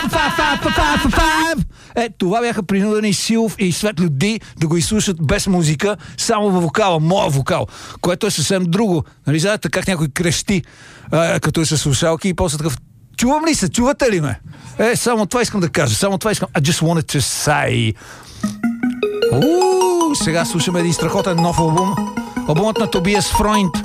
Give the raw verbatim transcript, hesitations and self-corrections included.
Е, това бяха принудени Силов и Светло Ди да го изслушат без музика, само във вокала, моя вокал, което е съвсем друго. Нали знаете как някой крещи, а, като е със слушалки и после такъв: чувам ли се, чувате ли ме? Е, само това искам да кажа, само това искам. I just wanted to say. Уу, сега слушаме един страхотен нов албум. Албумът на Тобиас Фройнд.